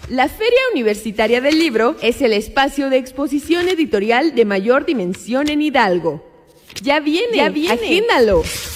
La Feria Universitaria del Libro es el espacio de exposición editorial de mayor dimensión en Hidalgo. Ya viene, agéndalo.